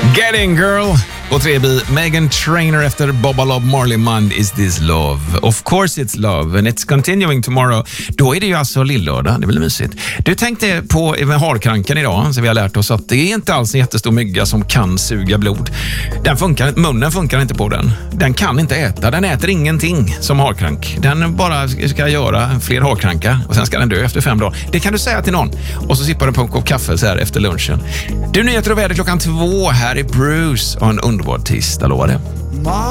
Getting Girl. Och 3B, Meghan Trainor efter Bobba Love Marley Mund, Is This Love? Of course it's love and it's continuing tomorrow. Då är det ju alltså lillördag, det blir mysigt. Du tänkte på med harkrankan idag, så vi har lärt oss att det är inte alls en jättestor mygga som kan suga blod. Munnen funkar inte på den. Den kan inte äta, den äter ingenting som harkrank. Den bara ska göra fler harkrankar och sen ska den dö efter 5 dagar. Det kan du säga till någon och så sippar du på en kopp kaffe så här efter lunchen. Du, nyheter och väder klockan 2, här är Bruce och en underbar tisdag, lovar det.